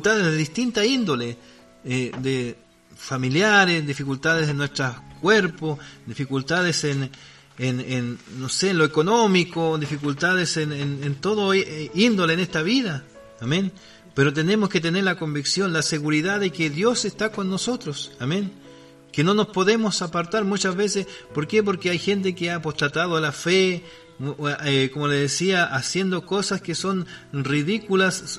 dificultades de distinta índole, de familiares, dificultades en nuestros cuerpos, dificultades en no sé, en lo económico, dificultades en todo índole en esta vida. Amén. Pero tenemos que tener la convicción, la seguridad de que Dios está con nosotros. Amén. Que no nos podemos apartar muchas veces. ¿Por qué? Porque hay gente que ha apostatado a la fe, como le decía, haciendo cosas que son ridículas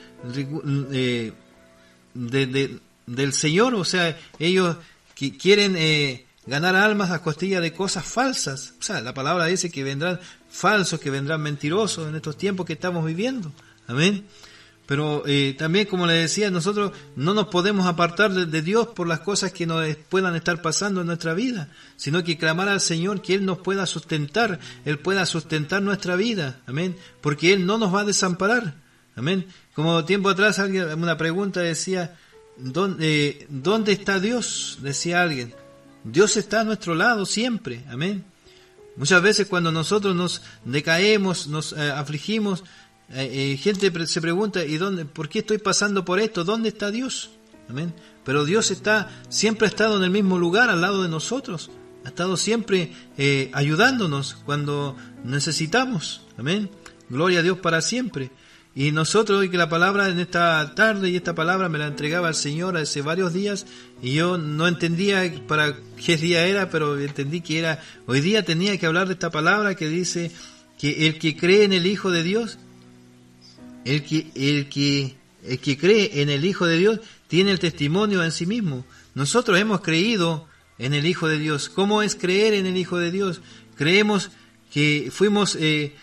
del Señor. O sea, ellos que quieren ganar almas a costilla de cosas falsas. O sea, la palabra dice que vendrán falsos, que vendrán mentirosos en estos tiempos que estamos viviendo. Amén. Pero también, como le decía, nosotros no nos podemos apartar de Dios por las cosas que nos puedan estar pasando en nuestra vida, sino que clamar al Señor que Él nos pueda sustentar, Él pueda sustentar nuestra vida, amén, porque Él no nos va a desamparar, amén. Como tiempo atrás una pregunta decía, ¿dónde está Dios? Decía alguien. Dios está a nuestro lado siempre, amén. Muchas veces cuando nosotros nos decaemos, nos afligimos, gente se pregunta, ¿por qué estoy pasando por esto? ¿Dónde está Dios? Amén. Pero Dios siempre ha estado en el mismo lugar, al lado de nosotros. Ha estado siempre ayudándonos cuando necesitamos. Amén. Gloria a Dios para siempre. Y nosotros, hoy que la palabra en esta tarde, y esta palabra me la entregaba el Señor hace varios días, y yo no entendía para qué día era, pero entendí que hoy día tenía que hablar de esta palabra que dice que el que cree en el Hijo de Dios, el que cree en el Hijo de Dios tiene el testimonio en sí mismo. Nosotros hemos creído en el Hijo de Dios. ¿Cómo es creer en el Hijo de Dios? Creemos que fuimos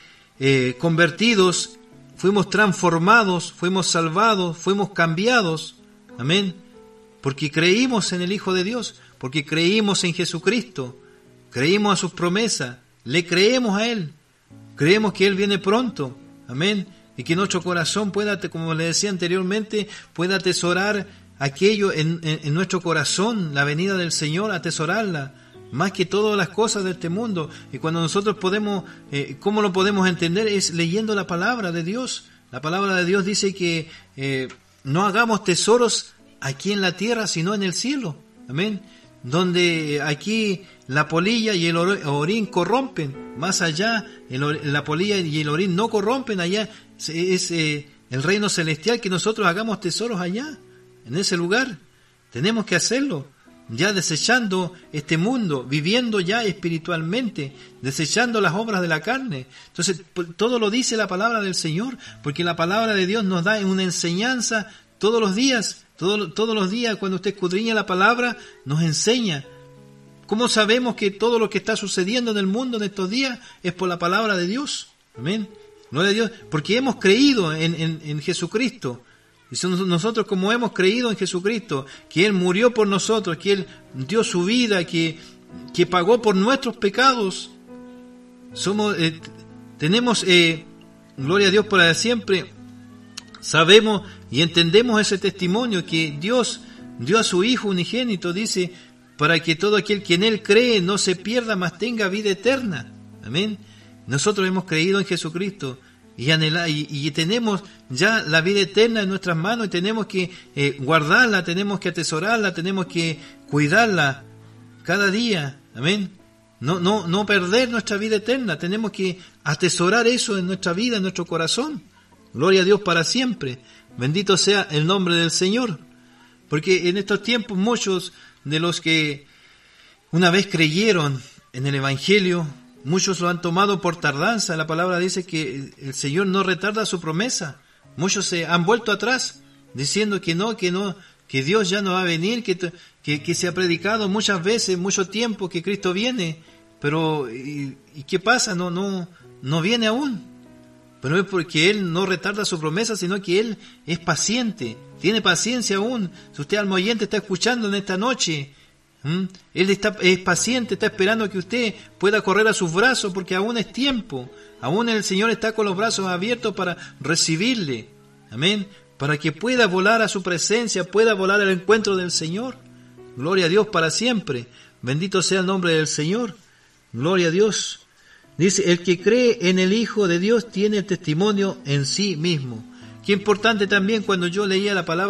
convertidos, fuimos transformados, fuimos salvados, fuimos cambiados. Amén. Porque creímos en el Hijo de Dios, porque creímos en Jesucristo, creímos a sus promesas, le creemos a Él, creemos que Él viene pronto. Amén. Y que nuestro corazón pueda, como le decía anteriormente, pueda atesorar aquello en nuestro corazón, la venida del Señor, atesorarla, más que todas las cosas de este mundo. Y cuando nosotros podemos, ¿cómo lo podemos entender? Es leyendo la palabra de Dios. La palabra de Dios dice que no hagamos tesoros aquí en la tierra, sino en el cielo. Amén. Donde aquí la polilla y el orín corrompen, más allá la polilla y el orín no corrompen, allá es el reino celestial, que nosotros hagamos tesoros allá, en ese lugar. Tenemos que hacerlo, ya desechando este mundo, viviendo ya espiritualmente, desechando las obras de la carne. Entonces, todo lo dice la palabra del Señor, porque la palabra de Dios nos da una enseñanza todos los días. Todos los días, cuando usted escudriña la palabra, nos enseña. ¿Cómo sabemos que todo lo que está sucediendo en el mundo en estos días es por la palabra de Dios? Amén. Gloria a Dios. Porque hemos creído en Jesucristo. Y nosotros, como hemos creído en Jesucristo, que Él murió por nosotros, que Él dio su vida, que pagó por nuestros pecados, tenemos, gloria a Dios para siempre. Sabemos y entendemos ese testimonio que Dios dio a su Hijo unigénito, dice, para que todo aquel que en Él cree no se pierda, mas tenga vida eterna. Amén. Nosotros hemos creído en Jesucristo y tenemos ya la vida eterna en nuestras manos, y tenemos que guardarla, tenemos que atesorarla, tenemos que cuidarla cada día. Amén. No perder nuestra vida eterna, tenemos que atesorar eso en nuestra vida, en nuestro corazón. Gloria a Dios para siempre. Bendito sea el nombre del Señor. Porque en estos tiempos muchos de los que una vez creyeron en el Evangelio, muchos lo han tomado por tardanza. La palabra dice que el Señor no retarda su promesa. Muchos se han vuelto atrás, diciendo que Dios ya no va a venir, que se ha predicado muchas veces, mucho tiempo que Cristo viene. Pero, ¿y qué pasa? No viene aún. Pero es porque Él no retarda su promesa, sino que Él es paciente, tiene paciencia aún. Si usted, alma oyente, está escuchando en esta noche, Él es paciente, está esperando que usted pueda correr a sus brazos, porque aún es tiempo. Aún el Señor está con los brazos abiertos para recibirle. Amén. Para que pueda volar a su presencia, pueda volar al encuentro del Señor. Gloria a Dios para siempre. Bendito sea el nombre del Señor. Gloria a Dios. Dice, el que cree en el Hijo de Dios tiene el testimonio en sí mismo. Qué importante también cuando yo leía la palabra